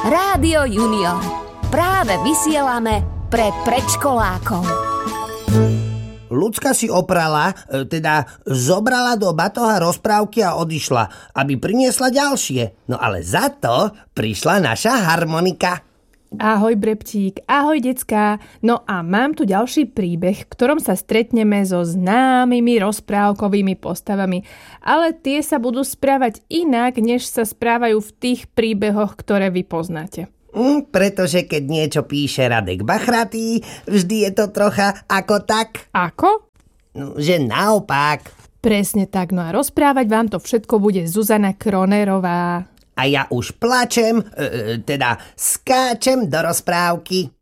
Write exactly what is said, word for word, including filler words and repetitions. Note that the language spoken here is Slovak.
Rádio Junior. Práve vysielame pre predškolákov. Ľudská si oprala, teda zobrala do batoha rozprávky a odišla, aby priniesla ďalšie. No ale za to prišla naša harmonika. Ahoj, Brebtík, ahoj, decká. No a mám tu ďalší príbeh, v ktorom sa stretneme so známymi rozprávkovými postavami. Ale tie sa budú správať inak, než sa správajú v tých príbehoch, ktoré vy poznáte. Mm, pretože keď niečo píše Radek Bachratý, vždy je to trocha ako tak. Ako? No, že naopak. Presne tak, no a rozprávať vám to všetko bude Zuzana Kronerová. A ja už plačem, e, teda skáčem do rozprávky.